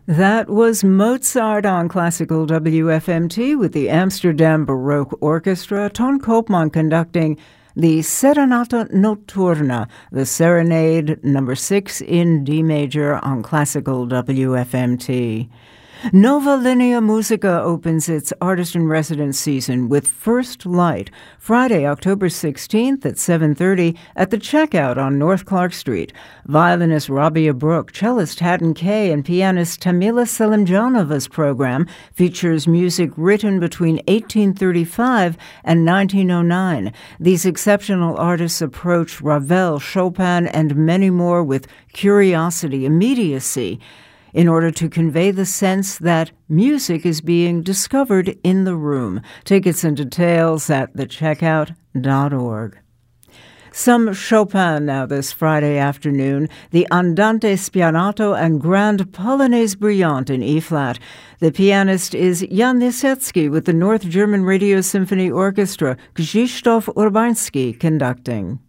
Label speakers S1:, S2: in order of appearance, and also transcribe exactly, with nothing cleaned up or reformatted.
S1: That was Mozart on Classical W F M T with the Amsterdam Baroque Orchestra, Ton Koopman conducting the Serenata Notturna, the Serenade number six in D major on Classical W F M T. Nova Linea Musica opens its artist-in-residence season with First Light, Friday, October sixteenth at seven thirty at the Checkout on North Clark Street. Violinist Rabia Brook, cellist Haddon Kay, and pianist Tamila Selimjanova's program features music written between eighteen thirty-five and nineteen oh nine. These exceptional artists approach Ravel, Chopin, and many more with curiosity, immediacy, in order to convey the sense that music is being discovered in the room. Tickets and details at the checkout dot org. Some Chopin now this Friday afternoon, the Andante Spianato and Grand Polonaise Brillante in E-flat. The pianist is Jan Lisetsky with the North German Radio Symphony Orchestra, Krzysztof Urbański conducting.